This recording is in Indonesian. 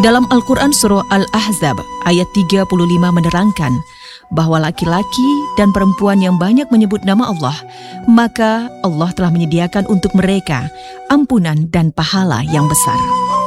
Dalam Al-Quran Surah Al-Ahzab ayat 35 menerangkan bahwa laki-laki dan perempuan yang banyak menyebut nama Allah, maka Allah telah menyediakan untuk mereka ampunan dan pahala yang besar.